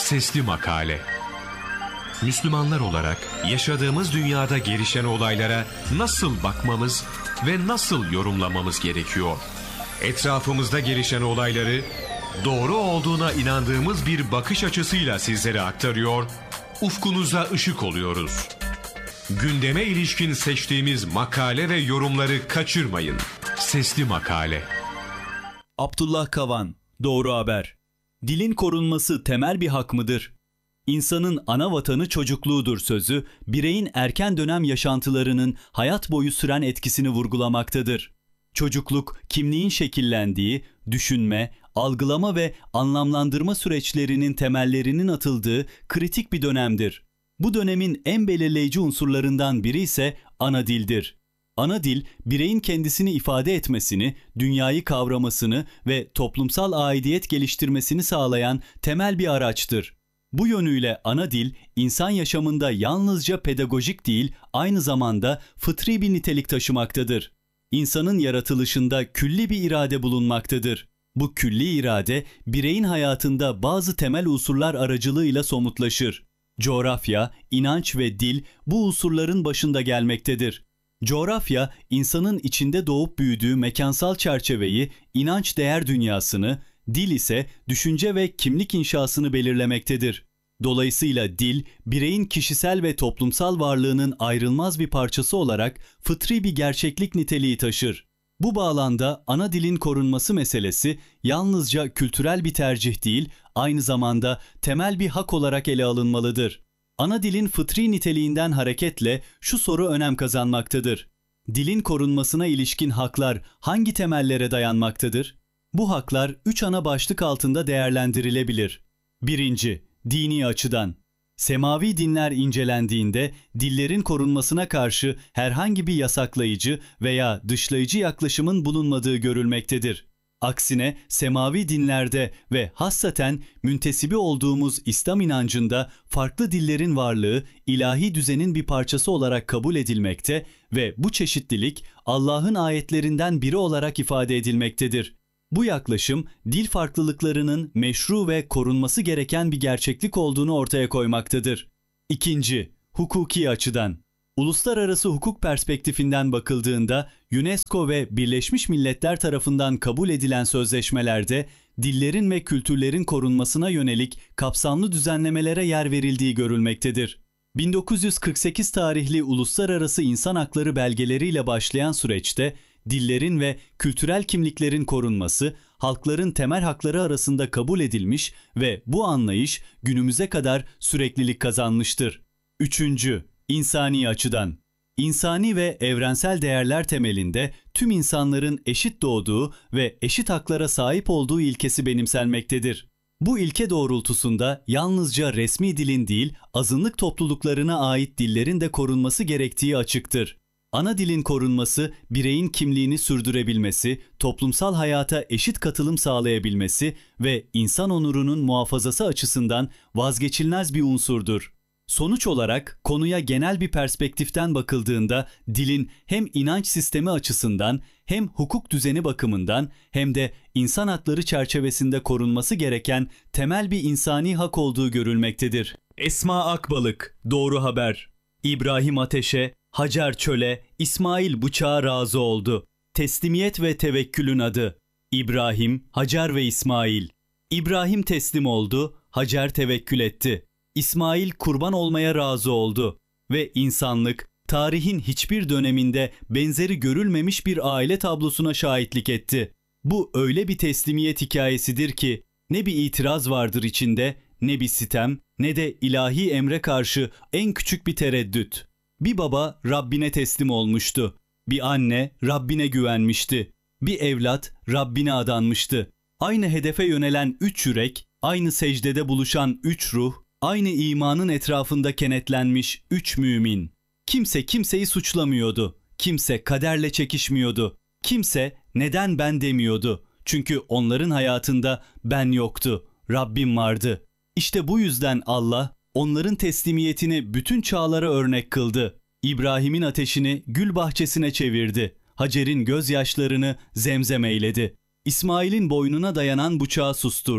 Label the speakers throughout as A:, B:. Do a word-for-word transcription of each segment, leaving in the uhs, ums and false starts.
A: Sesli Makale. Müslümanlar olarak yaşadığımız dünyada gelişen olaylara nasıl bakmamız ve nasıl yorumlamamız gerekiyor? Etrafımızda gelişen olayları doğru olduğuna inandığımız bir bakış açısıyla sizlere aktarıyor, ufkunuza ışık oluyoruz. Gündeme ilişkin seçtiğimiz makale ve yorumları kaçırmayın. Sesli Makale.
B: Abdullah Kavan, Doğru Haber. Dilin korunması temel bir hak mıdır? İnsanın ana vatanı çocukluğudur sözü, bireyin erken dönem yaşantılarının hayat boyu süren etkisini vurgulamaktadır. Çocukluk, kimliğin şekillendiği, düşünme, algılama ve anlamlandırma süreçlerinin temellerinin atıldığı kritik bir dönemdir. Bu dönemin en belirleyici unsurlarından biri ise ana dildir. Ana dil, bireyin kendisini ifade etmesini, dünyayı kavramasını ve toplumsal aidiyet geliştirmesini sağlayan temel bir araçtır. Bu yönüyle ana dil, insan yaşamında yalnızca pedagojik değil, aynı zamanda fıtri bir nitelik taşımaktadır. İnsanın yaratılışında külli bir irade bulunmaktadır. Bu külli irade, bireyin hayatında bazı temel unsurlar aracılığıyla somutlaşır. Coğrafya, inanç ve dil bu unsurların başında gelmektedir. Coğrafya, insanın içinde doğup büyüdüğü mekansal çerçeveyi, inanç değer dünyasını, dil ise düşünce ve kimlik inşasını belirlemektedir. Dolayısıyla dil, bireyin kişisel ve toplumsal varlığının ayrılmaz bir parçası olarak fıtri bir gerçeklik niteliği taşır. Bu bağlamda ana dilin korunması meselesi yalnızca kültürel bir tercih değil, aynı zamanda temel bir hak olarak ele alınmalıdır. Ana dilin fıtri niteliğinden hareketle şu soru önem kazanmaktadır. Dilin korunmasına ilişkin haklar hangi temellere dayanmaktadır? Bu haklar üç ana başlık altında değerlendirilebilir. Birinci, dini açıdan. Semavi dinler incelendiğinde dillerin korunmasına karşı herhangi bir yasaklayıcı veya dışlayıcı yaklaşımın bulunmadığı görülmektedir. Aksine semavi dinlerde ve hassaten müntesibi olduğumuz İslam inancında farklı dillerin varlığı ilahi düzenin bir parçası olarak kabul edilmekte ve bu çeşitlilik Allah'ın ayetlerinden biri olarak ifade edilmektedir. Bu yaklaşım dil farklılıklarının meşru ve korunması gereken bir gerçeklik olduğunu ortaya koymaktadır. İkinci, hukuki açıdan. Uluslararası hukuk perspektifinden bakıldığında UNESCO ve Birleşmiş Milletler tarafından kabul edilen sözleşmelerde dillerin ve kültürlerin korunmasına yönelik kapsamlı düzenlemelere yer verildiği görülmektedir. bin dokuz yüz kırk sekiz tarihli uluslararası insan hakları belgeleriyle başlayan süreçte dillerin ve kültürel kimliklerin korunması halkların temel hakları arasında kabul edilmiş ve bu anlayış günümüze kadar süreklilik kazanmıştır. Üçüncü, insani açıdan. İnsani ve evrensel değerler temelinde tüm insanların eşit doğduğu ve eşit haklara sahip olduğu ilkesi benimsenmektedir. Bu ilke doğrultusunda yalnızca resmi dilin değil, azınlık topluluklarına ait dillerin de korunması gerektiği açıktır. Ana dilin korunması, bireyin kimliğini sürdürebilmesi, toplumsal hayata eşit katılım sağlayabilmesi ve insan onurunun muhafazası açısından vazgeçilmez bir unsurdur. Sonuç olarak konuya genel bir perspektiften bakıldığında dilin hem inanç sistemi açısından hem hukuk düzeni bakımından hem de insan hakları çerçevesinde korunması gereken temel bir insani hak olduğu görülmektedir. Esma Akbalık, Doğru Haber. İbrahim Ateş'e, Hacer Çöl'e, İsmail Bıçak'a razı oldu. Teslimiyet ve tevekkülün adı. İbrahim, Hacer ve İsmail. İbrahim teslim oldu, Hacer tevekkül etti. İsmail kurban olmaya razı oldu ve insanlık tarihin hiçbir döneminde benzeri görülmemiş bir aile tablosuna şahitlik etti. Bu öyle bir teslimiyet hikayesidir ki ne bir itiraz vardır içinde, ne bir sitem, ne de ilahi emre karşı en küçük bir tereddüt. Bir baba Rabbine teslim olmuştu. Bir anne Rabbine güvenmişti. Bir evlat Rabbine adanmıştı. Aynı hedefe yönelen üç yürek, aynı secdede buluşan üç ruh, aynı imanın etrafında kenetlenmiş üç mümin. Kimse kimseyi suçlamıyordu. Kimse kaderle çekişmiyordu. Kimse neden ben demiyordu. Çünkü onların hayatında ben yoktu. Rabbim vardı. İşte bu yüzden Allah onların teslimiyetini bütün çağlara örnek kıldı. İbrahim'in ateşini gül bahçesine çevirdi. Hacer'in gözyaşlarını zemzem eyledi. İsmail'in boynuna dayanan bıçağı susturdu.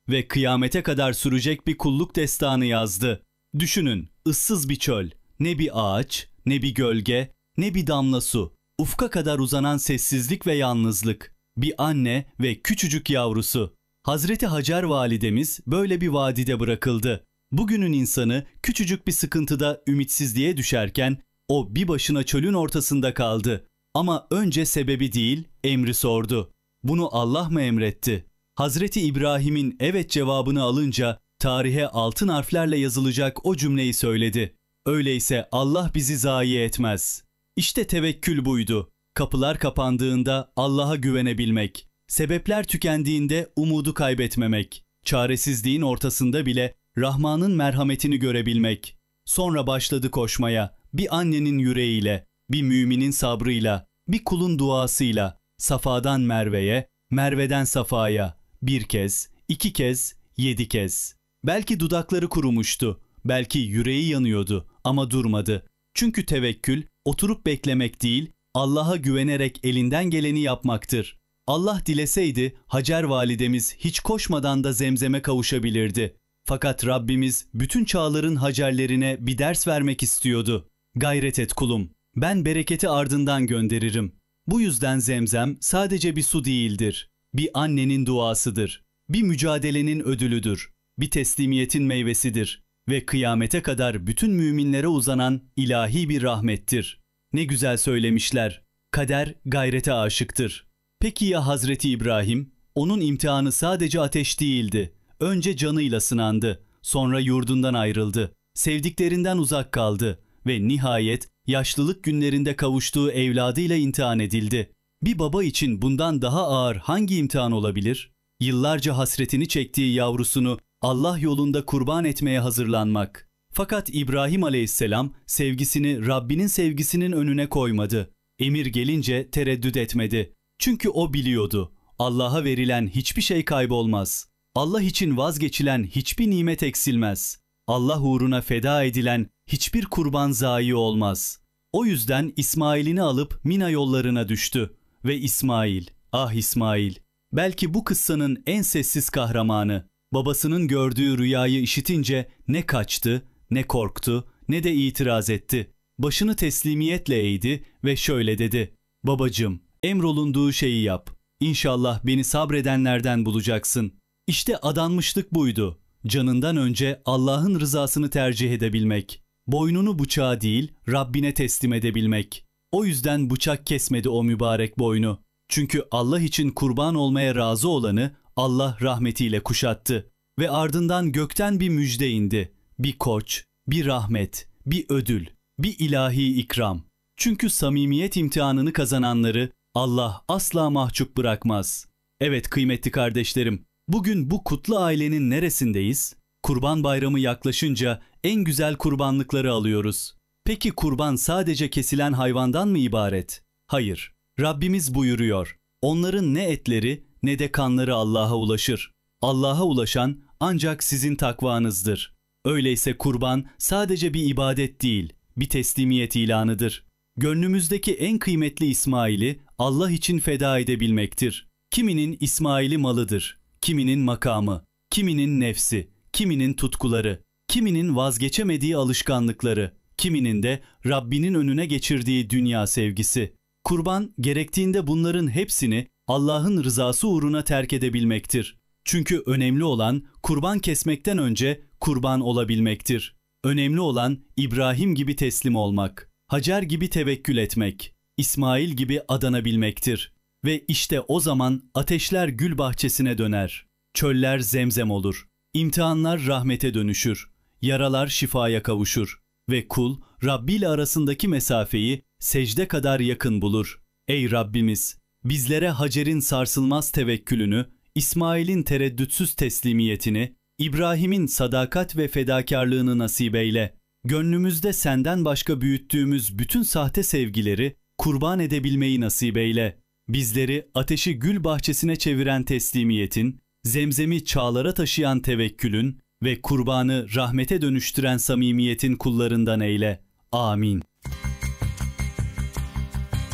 B: ve kıyamete kadar sürecek bir kulluk destanı yazdı. Düşünün, ıssız bir çöl, ne bir ağaç, ne bir gölge, ne bir damla su. Ufka kadar uzanan sessizlik ve yalnızlık. Bir anne ve küçücük yavrusu. Hazreti Hacer validemiz böyle bir vadide bırakıldı. Bugünün insanı küçücük bir sıkıntıda ümitsizliğe düşerken o bir başına çölün ortasında kaldı. Ama önce sebebi değil, emri sordu. Bunu Allah mı emretti? Hazreti İbrahim'in evet cevabını alınca tarihe altın harflerle yazılacak o cümleyi söyledi. Öyleyse Allah bizi zayi etmez. İşte tevekkül buydu. Kapılar kapandığında Allah'a güvenebilmek. Sebepler tükendiğinde umudu kaybetmemek. Çaresizliğin ortasında bile Rahman'ın merhametini görebilmek. Sonra başladı koşmaya. Bir annenin yüreğiyle, bir müminin sabrıyla, bir kulun duasıyla. Safadan Merve'ye, Merve'den Safa'ya. Bir kez, iki kez, yedi kez. Belki dudakları kurumuştu. Belki yüreği yanıyordu ama durmadı. Çünkü tevekkül oturup beklemek değil, Allah'a güvenerek elinden geleni yapmaktır. Allah dileseydi Hacer validemiz hiç koşmadan da Zemzem'e kavuşabilirdi. Fakat Rabbimiz bütün çağların Hacerlerine bir ders vermek istiyordu. Gayret et kulum, ben bereketi ardından gönderirim. Bu yüzden Zemzem sadece bir su değildir. Bir annenin duasıdır. Bir mücadelenin ödülüdür. Bir teslimiyetin meyvesidir. Ve kıyamete kadar bütün müminlere uzanan ilahi bir rahmettir. Ne güzel söylemişler. Kader gayrete aşıktır. Peki ya Hazreti İbrahim? Onun imtihanı sadece ateş değildi. Önce canıyla sınandı. Sonra yurdundan ayrıldı. Sevdiklerinden uzak kaldı. Ve nihayet yaşlılık günlerinde kavuştuğu evladıyla imtihan edildi. Bir baba için bundan daha ağır hangi imtihan olabilir? Yıllarca hasretini çektiği yavrusunu Allah yolunda kurban etmeye hazırlanmak. Fakat İbrahim aleyhisselam sevgisini Rabbinin sevgisinin önüne koymadı. Emir gelince tereddüt etmedi. Çünkü o biliyordu. Allah'a verilen hiçbir şey kaybolmaz. Allah için vazgeçilen hiçbir nimet eksilmez. Allah uğruna feda edilen hiçbir kurban zayi olmaz. O yüzden İsmail'ini alıp Mina yollarına düştü. Ve İsmail, ah İsmail, belki bu kıssanın en sessiz kahramanı. Babasının gördüğü rüyayı işitince ne kaçtı, ne korktu, ne de itiraz etti. Başını teslimiyetle eğdi ve şöyle dedi. Babacığım, emrolunduğu şeyi yap. İnşallah beni sabredenlerden bulacaksın. İşte adanmışlık buydu. Canından önce Allah'ın rızasını tercih edebilmek. Boynunu bıçağa değil, Rabbine teslim edebilmek. O yüzden bıçak kesmedi o mübarek boynu. Çünkü Allah için kurban olmaya razı olanı Allah rahmetiyle kuşattı. Ve ardından gökten bir müjde indi. Bir koç, bir rahmet, bir ödül, bir ilahi ikram. Çünkü samimiyet imtihanını kazananları Allah asla mahcup bırakmaz. Evet kıymetli kardeşlerim, bugün bu kutlu ailenin neresindeyiz? Kurban Bayramı yaklaşınca en güzel kurbanlıkları alıyoruz. Peki kurban sadece kesilen hayvandan mı ibaret? Hayır. Rabbimiz buyuruyor. Onların ne etleri ne de kanları Allah'a ulaşır. Allah'a ulaşan ancak sizin takvanızdır. Öyleyse kurban sadece bir ibadet değil, bir teslimiyet ilanıdır. Gönlümüzdeki en kıymetli İsmail'i Allah için feda edebilmektir. Kiminin İsmail'i malıdır, kiminin makamı, kiminin nefsi, kiminin tutkuları, kiminin vazgeçemediği alışkanlıkları, kiminin de Rabbinin önüne geçirdiği dünya sevgisi. Kurban gerektiğinde bunların hepsini Allah'ın rızası uğruna terk edebilmektir. Çünkü önemli olan kurban kesmekten önce kurban olabilmektir. Önemli olan İbrahim gibi teslim olmak, Hacer gibi tevekkül etmek, İsmail gibi adanabilmektir. Ve işte o zaman ateşler gül bahçesine döner, çöller zemzem olur, imtihanlar rahmete dönüşür, yaralar şifaya kavuşur ve kul Rabbi ile arasındaki mesafeyi secde kadar yakın bulur. Ey Rabbimiz! Bizlere Hacer'in sarsılmaz tevekkülünü, İsmail'in tereddütsüz teslimiyetini, İbrahim'in sadakat ve fedakarlığını nasip eyle. Gönlümüzde senden başka büyüttüğümüz bütün sahte sevgileri kurban edebilmeyi nasip eyle. Bizleri ateşi gül bahçesine çeviren teslimiyetin, zemzemi çağlara taşıyan tevekkülün ve kurbanı rahmete dönüştüren samimiyetin kullarından eyle. Amin.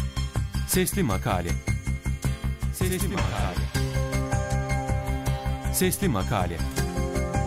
A: Sesli Makale. Sesli Makale.
C: Sesli Makale.